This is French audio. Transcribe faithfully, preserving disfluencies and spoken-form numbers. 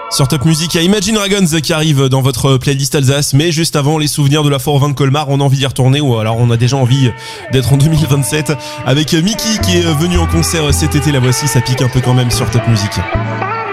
Sur Top Music, il y a Imagine Dragons qui arrive dans votre playlist Alsace, mais juste avant, les souvenirs de la foire au vin de Colmar, on a envie d'y retourner, ou alors on a déjà envie d'être en deux mille vingt-sept avec Mickey qui est venu en concert cet été, la voici, ça pique un peu quand même sur Top Music.